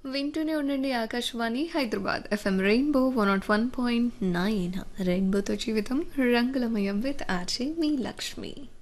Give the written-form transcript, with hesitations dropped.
వింటూనే ఉండండి Akashvani Hyderabad FM rainbow 101.9 రెయిన్బోతో జీవితం రంగులమయం విత్ ఆర్జే మీ లక్ష్మి.